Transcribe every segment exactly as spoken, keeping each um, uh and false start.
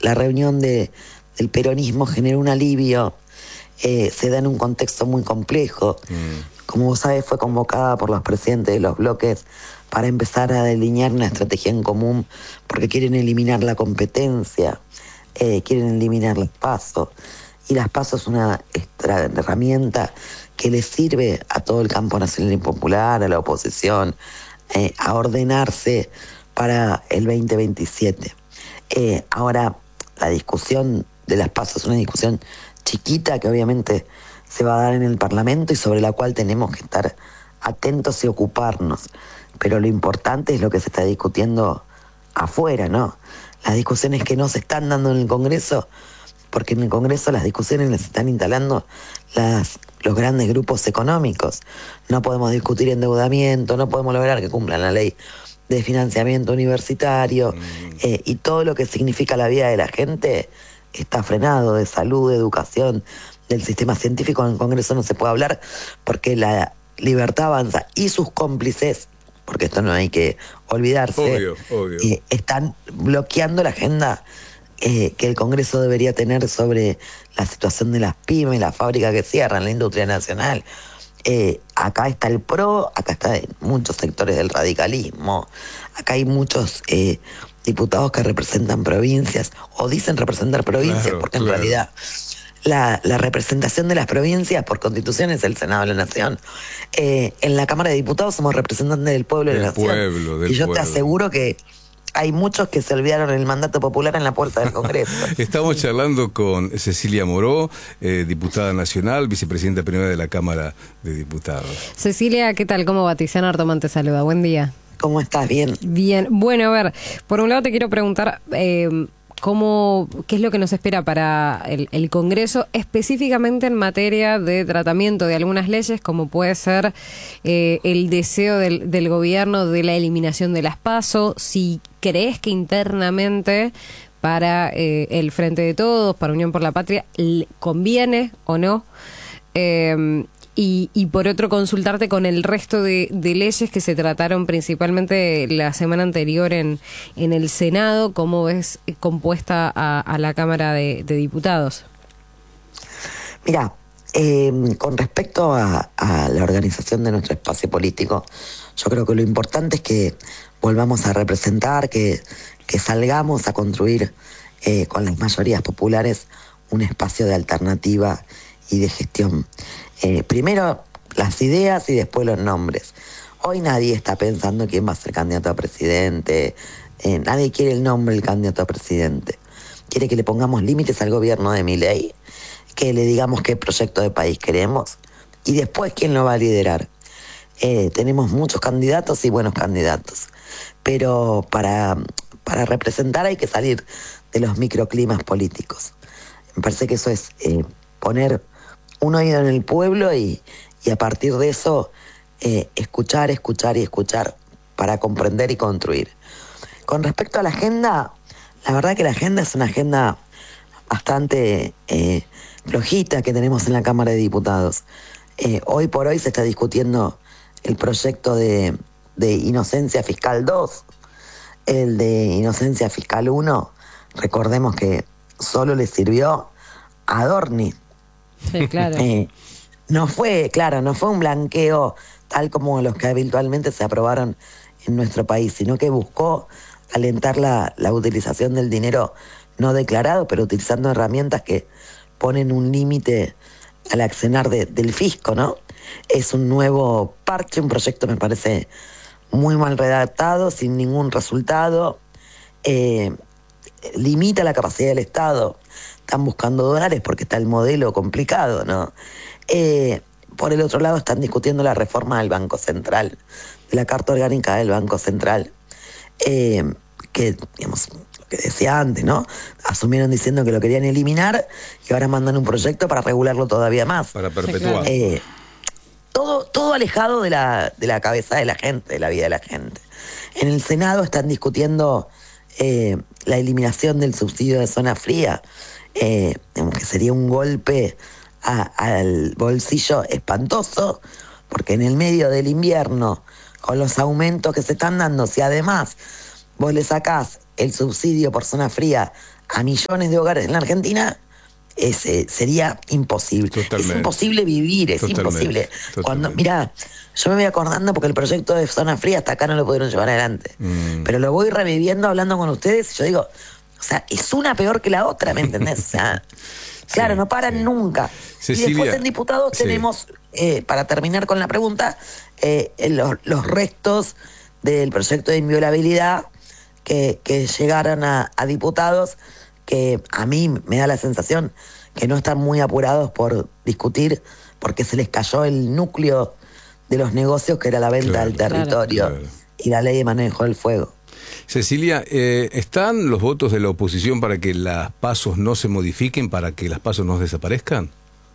la reunión de, del peronismo genera un alivio, eh, se da en un contexto muy complejo. Mm. Como vos sabés, fue convocada por los presidentes de los bloques para empezar a delinear una estrategia en común, porque quieren eliminar la competencia, eh, quieren eliminar las PASO, y las PASO es una herramienta que le sirve a todo el campo nacional y popular, a la oposición, eh, a ordenarse para el veinte veintisiete. Eh, ahora, la discusión de las PASO es una discusión chiquita que obviamente se va a dar en el Parlamento y sobre la cual tenemos que estar atentos y ocuparnos. Pero lo importante es lo que se está discutiendo afuera, ¿no? Las discusiones que no se están dando en el Congreso, porque en el Congreso las discusiones las están instalando las, los grandes grupos económicos. No podemos discutir endeudamiento, no podemos lograr que cumplan la ley de financiamiento universitario, mm. eh, y todo lo que significa la vida de la gente está frenado, de salud, de educación, del sistema científico. En el Congreso no se puede hablar porque la libertad avanza y sus cómplices, porque esto no hay que olvidarse, obvio, obvio. Eh, están bloqueando la agenda eh, que el Congreso debería tener sobre la situación de las pymes, la fábrica que cierran, la industria nacional. Eh, acá está el PRO, acá están muchos sectores del radicalismo, acá hay muchos eh, diputados que representan provincias o dicen representar provincias, claro, porque claro. en realidad la, la representación de las provincias por constitución es el Senado de la Nación. Eh, en la Cámara de Diputados somos representantes del pueblo de la Nación. Pueblo, del y yo pueblo. te aseguro que hay muchos que se olvidaron el mandato popular en la puerta del Congreso. Estamos charlando con Cecilia Moró, eh, diputada nacional, vicepresidenta primera de la Cámara de Diputados. Cecilia, ¿qué tal? ¿Cómo va? Tiziana Artomán te saluda. Buen día. ¿Cómo estás? Bien. Bien. Bueno, a ver, por un lado te quiero preguntar eh, cómo, qué es lo que nos espera para el, el Congreso, específicamente en materia de tratamiento de algunas leyes, como puede ser eh, el deseo del, del gobierno de la eliminación de las PASO. Si crees que internamente para eh, el Frente de Todos, para Unión por la Patria, conviene o no. Eh, Y, y por otro, consultarte con el resto de, de leyes que se trataron principalmente la semana anterior en, en el Senado, cómo ves compuesta a, a la Cámara de, de Diputados. Mira, eh, con respecto a, a la organización de nuestro espacio político, yo creo que lo importante es que volvamos a representar, que, que salgamos a construir eh, con las mayorías populares un espacio de alternativa y de gestión. Eh, primero las ideas y después los nombres. Hoy nadie está pensando quién va a ser candidato a presidente, eh, nadie quiere el nombre del candidato a presidente. Quiere que le pongamos límites al gobierno de Milei, que le digamos qué proyecto de país queremos y después quién lo va a liderar. Eh, tenemos muchos candidatos y buenos candidatos, pero para, para representar hay que salir de los microclimas políticos. Me parece que eso es eh, poner un oído en el pueblo y, y a partir de eso eh, escuchar, escuchar y escuchar para comprender y construir. Con respecto a la agenda, la verdad que la agenda es una agenda bastante eh, flojita que tenemos en la Cámara de Diputados. Eh, hoy por hoy se está discutiendo el proyecto de, de Inocencia Fiscal dos, el de Inocencia Fiscal uno, recordemos que solo le sirvió a Adorni. Sí, claro. Eh, no fue, claro, no fue un blanqueo tal como los que habitualmente se aprobaron en nuestro país, sino que buscó alentar la, la utilización del dinero no declarado, pero utilizando herramientas que ponen un límite al accionar de, del fisco, ¿no? Es un nuevo parche, un proyecto me parece muy mal redactado, sin ningún resultado, eh, limita la capacidad del Estado. Están buscando dólares porque está el modelo complicado, ¿no? Eh, por el otro lado están discutiendo la reforma del Banco Central, de la Carta Orgánica del Banco Central, eh, que, digamos, lo que decía antes, ¿no? Asumieron diciendo que lo querían eliminar y ahora mandan un proyecto para regularlo todavía más. Para perpetuar. Eh, todo, todo alejado de la, de la cabeza de la gente, de la vida de la gente. En el Senado están discutiendo eh, la eliminación del subsidio de zona fría, Eh, que sería un golpe a, al bolsillo espantoso, porque en el medio del invierno, con los aumentos que se están dando, si además vos le sacás el subsidio por zona fría a millones de hogares en la Argentina, es, eh, sería imposible. Totalmente. Es imposible vivir, es Totalmente. imposible. Totalmente. Cuando, mirá, yo me voy acordando porque el proyecto de Zona Fría hasta acá no lo pudieron llevar adelante. Mm. Pero lo voy reviviendo hablando con ustedes y yo digo, o sea, es una peor que la otra, ¿me entendés? O sea, claro, sí, no paran sí. nunca. Cecilia, y después en diputados sí. tenemos, eh, para terminar con la pregunta, eh, los, los restos del proyecto de inviolabilidad que, que llegaron a, a diputados, que a mí me da la sensación que no están muy apurados por discutir porque se les cayó el núcleo de los negocios, que era la venta claro, del territorio claro. y la ley de manejo del fuego. Cecilia, eh, ¿están los votos de la oposición para que las pasos no se modifiquen, para que las pasos no desaparezcan?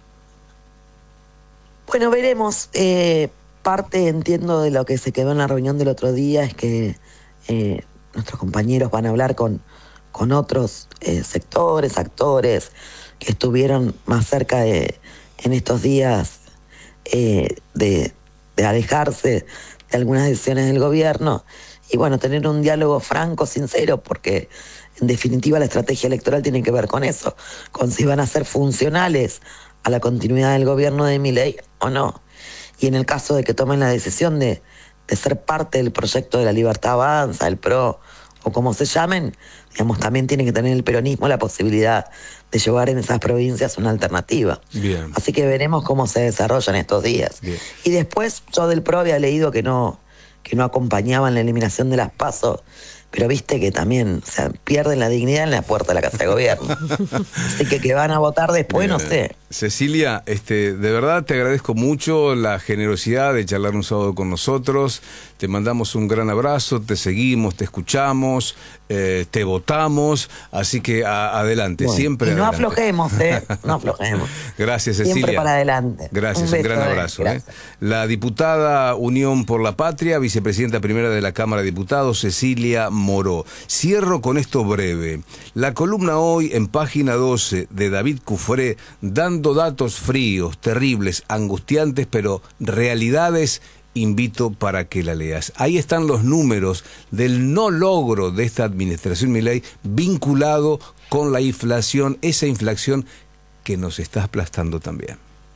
Bueno, veremos. Eh, parte, entiendo, de lo que se quedó en la reunión del otro día es que eh, nuestros compañeros van a hablar con, con otros eh, sectores, actores que estuvieron más cerca de, en estos días eh, de, de alejarse de algunas decisiones del gobierno. Y bueno, tener un diálogo franco, sincero, porque en definitiva la estrategia electoral tiene que ver con eso, con si van a ser funcionales a la continuidad del gobierno de Milei o no. Y en el caso de que tomen la decisión de, de ser parte del proyecto de la Libertad Avanza, el PRO, o como se llamen, digamos, también tiene que tener el peronismo la posibilidad de llevar en esas provincias una alternativa. Bien. Así que veremos cómo se desarrollan estos días. Bien. Y después, yo del PRO había leído que no... que no acompañaban la eliminación de las PASO, pero viste que también, o sea, pierden la dignidad en la puerta de la Casa de Gobierno. Así que que van a votar después, Bien. no sé. Cecilia, este, de verdad te agradezco mucho la generosidad de charlar un sábado con nosotros. Te mandamos un gran abrazo, te seguimos, te escuchamos, eh, te votamos, así que a, adelante, bueno, siempre y no adelante. aflojemos, ¿eh? No aflojemos. Gracias, Cecilia. Siempre para adelante. Gracias, un, beso, un gran abrazo. Eh. Eh. La diputada Unión por la Patria, vicepresidenta primera de la Cámara de Diputados, Cecilia Moró. Cierro con esto breve. La columna hoy en página doce de David Cufré, dando datos fríos, terribles, angustiantes, pero realidades, invito para que la leas. Ahí están los números del no logro de esta administración Milei vinculado con la inflación, esa inflación que nos está aplastando también.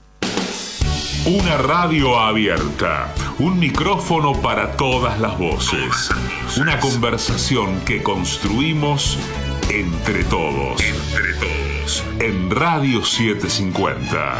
Una radio abierta, un micrófono para todas las voces, una conversación que construimos entre todos, entre todos, en Radio setecientos cincuenta.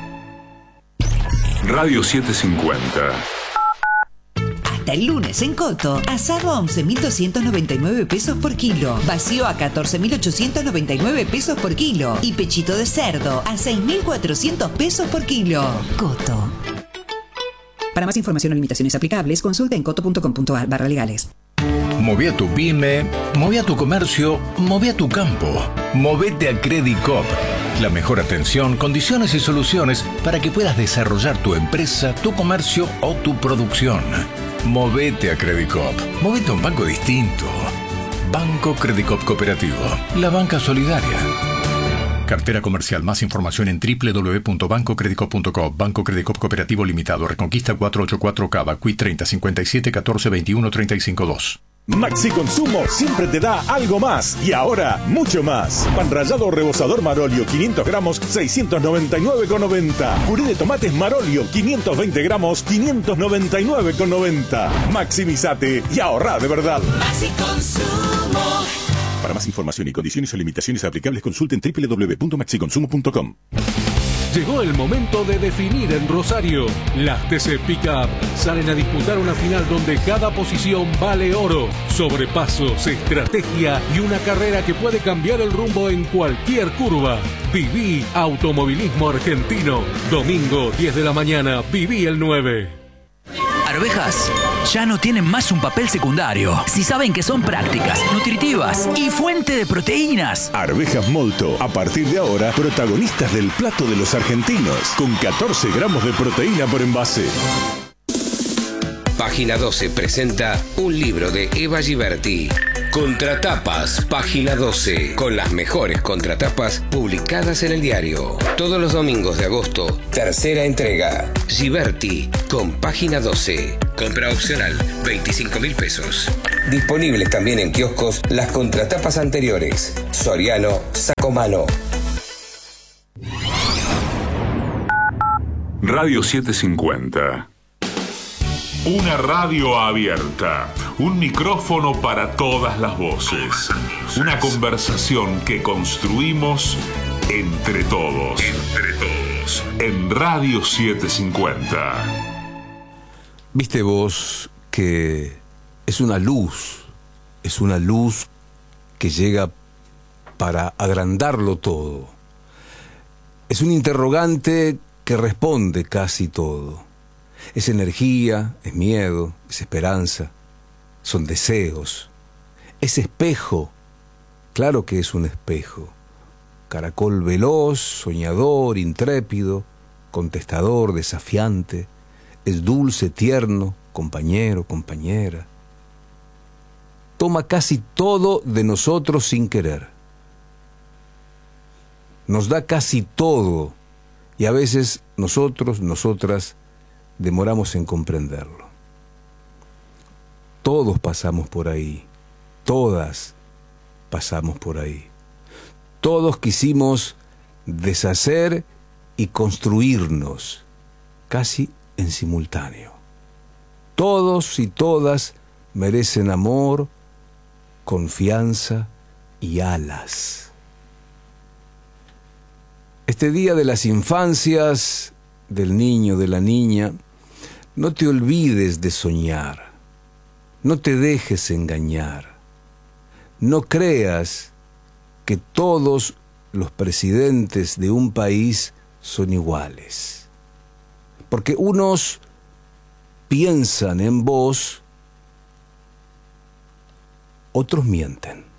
Radio setecientos cincuenta. Hasta el lunes en Coto, asado a once mil doscientos noventa y nueve pesos por kilo, vacío a catorce mil ochocientos noventa y nueve pesos por kilo y pechito de cerdo a seis mil cuatrocientos pesos por kilo. Coto. Para más información o limitaciones aplicables, consulta en coto punto com punto ar barra legales. Moví a tu pyme, moví a tu comercio, moví a tu campo. Movete a Credicop. La mejor atención, condiciones y soluciones para que puedas desarrollar tu empresa, tu comercio o tu producción. Movete a Credicop. Movete a un banco distinto. Banco Credicop Cooperativo. La banca solidaria. Cartera comercial. Más información en doble u doble u doble u punto banco credicop punto com. Banco Credicop Cooperativo Limitado. Reconquista cuatrocientos ochenta y cuatro Cava. Q I treinta cincuenta y siete catorce veintiuno treinta y cinco dos. Maxi Consumo siempre te da algo más y ahora mucho más. Pan rallado rebozador Marolio quinientos gramos seiscientos noventa y nueve con noventa. Puré de tomates Marolio quinientos veinte gramos quinientos noventa y nueve con noventa. Maximizate y ahorrá de verdad. Maxi Consumo. Para más información y condiciones o limitaciones aplicables consulten doble u doble u doble u punto maxi consumo punto com. Llegó el momento de definir en Rosario. Las T C Pickup salen a disputar una final donde cada posición vale oro. Sobrepasos, estrategia y una carrera que puede cambiar el rumbo en cualquier curva. Viví Automovilismo Argentino. Domingo, diez de la mañana, Viví el nueve. Arvejas ya no tienen más un papel secundario. Si saben que son prácticas, nutritivas y fuente de proteínas. Arvejas Molto, a partir de ahora, protagonistas del plato de los argentinos, con catorce gramos de proteína por envase. Página doce presenta un libro de Eva Giberti. Contratapas, página doce, con las mejores contratapas publicadas en el diario. Todos los domingos de agosto, tercera entrega. Giberti, con página doce. Compra opcional, veinticinco mil pesos. Disponibles también en kioscos las contratapas anteriores. Soriano, Sacomano. Radio setecientos cincuenta. Una radio abierta, un micrófono para todas las voces, una conversación que construimos entre todos, entre todos, en Radio setecientos cincuenta. Viste vos que es una luz, es una luz que llega para agrandarlo todo. Es un interrogante que responde casi todo. Es energía, es miedo, es esperanza, son deseos. Es espejo, claro que es un espejo. Caracol veloz, soñador, intrépido, contestador, desafiante. Es dulce, tierno, compañero, compañera. Toma casi todo de nosotros sin querer. Nos da casi todo. Y a veces nosotros, nosotras, demoramos en comprenderlo. Todos pasamos por ahí, todas pasamos por ahí. Todos quisimos deshacer y construirnos, casi en simultáneo. Todos y todas merecen amor, confianza y alas. Este día de las infancias, del niño, de la niña, no te olvides de soñar, no te dejes engañar, no creas que todos los presidentes de un país son iguales, porque unos piensan en vos, otros mienten.